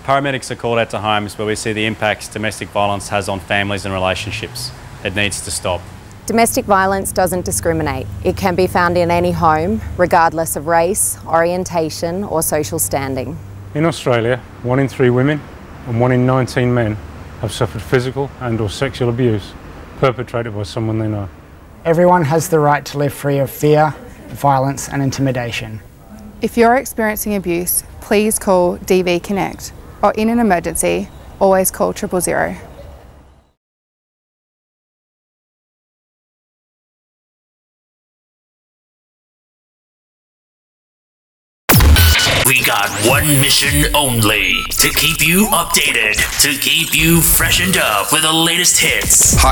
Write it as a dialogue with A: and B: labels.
A: Paramedics are called out to homes where we see the impacts domestic violence has on families and relationships. It needs to stop.
B: Domestic violence doesn't discriminate. It can be found in any home, regardless of race, orientation or social standing.
C: In Australia, 1 in 3 women and 1 in 19 men have suffered physical and/or sexual abuse perpetrated by someone they know.
D: Everyone has the right to live free of fear, violence and intimidation.
E: If you're experiencing abuse, please call DV Connect, or in an emergency, always call 000.
F: We got one mission only: to keep you updated, to keep you freshened up with the latest hits.